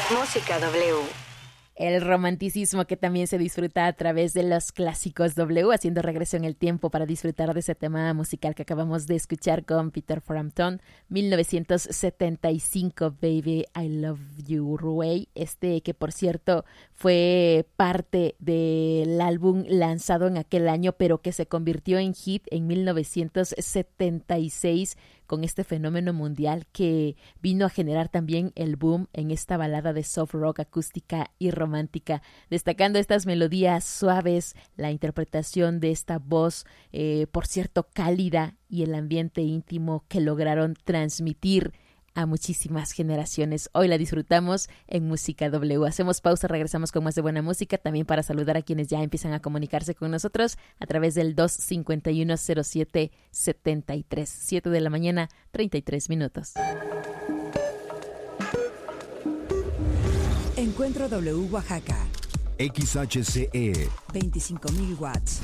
Música W. El romanticismo que también se disfruta a través de los clásicos W, haciendo regreso en el tiempo para disfrutar de ese tema musical que acabamos de escuchar con Peter Frampton, 1975, Baby, I Love You, Ruey, que por cierto fue parte del álbum lanzado en aquel año, pero que se convirtió en hit en 1976 con este fenómeno mundial que vino a generar también el boom en esta balada de soft rock acústica y romántica, destacando estas melodías suaves, la interpretación de esta voz, por cierto, cálida, y el ambiente íntimo que lograron transmitir a muchísimas generaciones. Hoy la disfrutamos en Música W. Hacemos pausa, regresamos con más de buena música, también para saludar a quienes ya empiezan a comunicarse con nosotros a través del 251-0773. 7 de la mañana, 33 minutos. Encuentro W Oaxaca. XHCE 25.000 watts.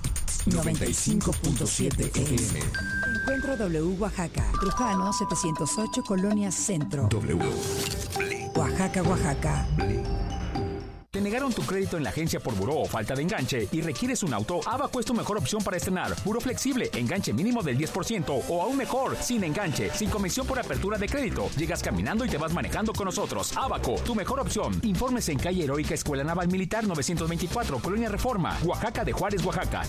95.7 FM. Encuentro W Oaxaca. Trujano 708, Colonia Centro. W. Oaxaca, Oaxaca. ¿Te negaron tu crédito en la agencia por buró o falta de enganche y requieres un auto? Abaco es tu mejor opción para estrenar. Buró flexible, enganche mínimo del 10% o aún mejor, sin enganche, sin comisión por apertura de crédito. Llegas caminando y te vas manejando con nosotros. Abaco, tu mejor opción. Informes en calle Heroica Escuela Naval Militar 924, Colonia Reforma, Oaxaca de Juárez, Oaxaca,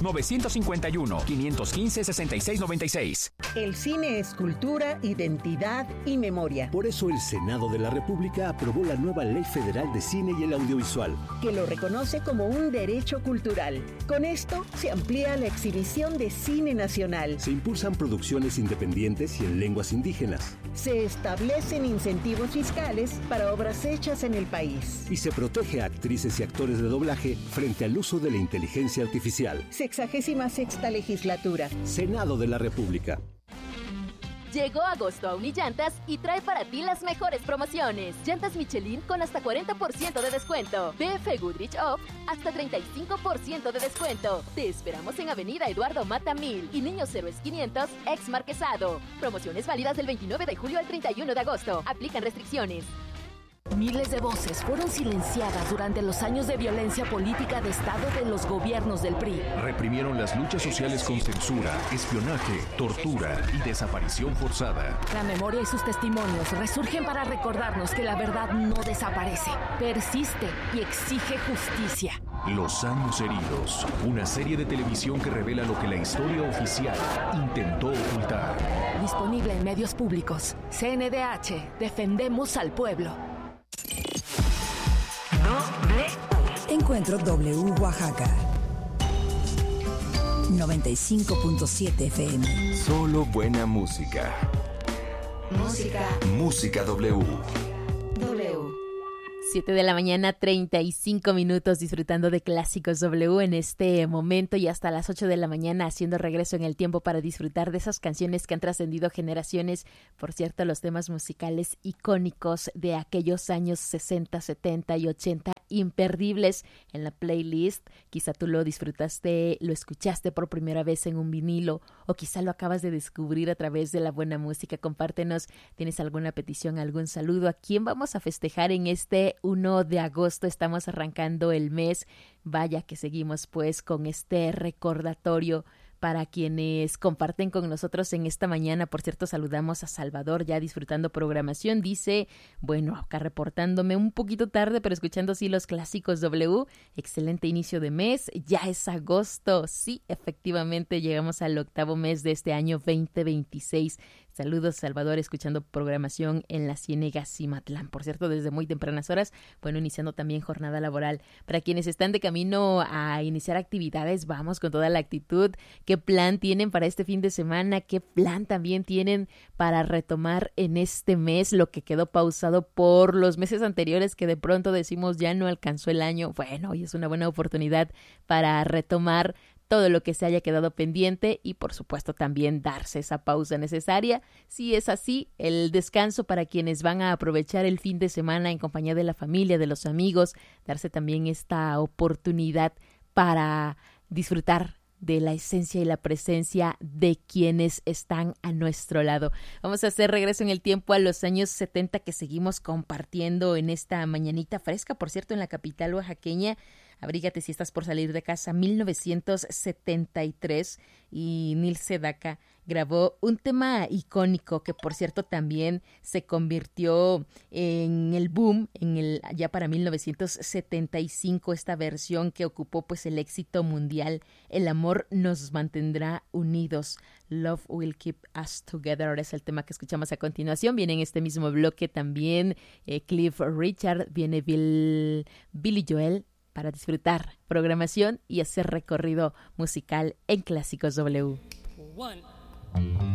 951-515-6696. El cine es cultura, identidad y memoria. Por eso el Senado de la República aprobó la nueva Ley Federal de Cine y el Audiovisual, que lo reconoce como un derecho cultural. Con esto se amplía la exhibición de cine nacional. Se impulsan producciones independientes y en lenguas indígenas. Se establecen incentivos fiscales para obras hechas en el país. Y se protege a actrices y actores de doblaje frente al uso de la inteligencia artificial. 66ª legislatura. Senado de la República. Llegó agosto a Unillantas y trae para ti las mejores promociones. Llantas Michelin con hasta 40% de descuento. BF Goodrich Off hasta 35% de descuento. Te esperamos en Avenida Eduardo Mata 1000 y Niños Héroes 500 ex Marquesado. Promociones válidas del 29 de julio al 31 de agosto. Aplican restricciones. Miles de voces fueron silenciadas durante los años de violencia política de Estado de los gobiernos del PRI. Reprimieron las luchas sociales con censura, espionaje, tortura y desaparición forzada. La memoria y sus testimonios resurgen para recordarnos que la verdad no desaparece, persiste y exige justicia. Los años heridos, una serie de televisión que revela lo que la historia oficial intentó ocultar. Disponible en medios públicos. CNDH, defendemos al pueblo. Encuentro W Oaxaca. 95.7 FM. Solo buena música. Música W. 7 de la mañana, 35 minutos, disfrutando de clásicos W en este momento, y hasta las 8 de la mañana haciendo regreso en el tiempo para disfrutar de esas canciones que han trascendido generaciones. Por cierto, los temas musicales icónicos de aquellos años 60, 70 y 80, imperdibles en la playlist. Quizá tú lo disfrutaste, lo escuchaste por primera vez en un vinilo, o quizá lo acabas de descubrir a través de la buena música. Compártenos, ¿tienes alguna petición, algún saludo? ¿A quién vamos a festejar en este 1 de agosto? Estamos arrancando el mes. Vaya que seguimos pues con este recordatorio para quienes comparten con nosotros en esta mañana. Por cierto, saludamos a Salvador, ya disfrutando programación. Dice, bueno, acá reportándome un poquito tarde, pero escuchando sí los clásicos W. Excelente inicio de mes, ya es agosto. Sí, efectivamente, llegamos al 8º mes de este año 2026. Saludos, Salvador, escuchando programación en la Ciénega Cimatlán. Por cierto, desde muy tempranas horas, bueno, iniciando también jornada laboral. Para quienes están de camino a iniciar actividades, vamos con toda la actitud. ¿Qué plan tienen para este fin de semana? ¿Qué plan también tienen para retomar en este mes lo que quedó pausado por los meses anteriores, que de pronto decimos ya no alcanzó el año? Bueno, hoy es una buena oportunidad para retomar todo lo que se haya quedado pendiente y, por supuesto, también darse esa pausa necesaria. Si es así, el descanso para quienes van a aprovechar el fin de semana en compañía de la familia, de los amigos, darse también esta oportunidad para disfrutar de la esencia y la presencia de quienes están a nuestro lado. Vamos a hacer regreso en el tiempo a los años 70 que seguimos compartiendo en esta mañanita fresca, por cierto, en la capital oaxaqueña. Abrígate si estás por salir de casa, 1973, y Neil Sedaka grabó un tema icónico que, por cierto, también se convirtió en el boom ya para 1975, esta versión que ocupó pues el éxito mundial. El amor nos mantendrá unidos. Love will keep us together. Ahora es el tema que escuchamos a continuación. Viene en este mismo bloque también Cliff Richard, viene Billy Joel, para disfrutar programación y hacer recorrido musical en Clásicos W. 1